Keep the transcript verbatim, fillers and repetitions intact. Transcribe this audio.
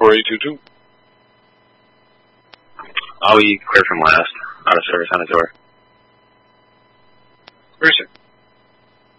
four eight two two. I'll be clear from last. Out of service on his door.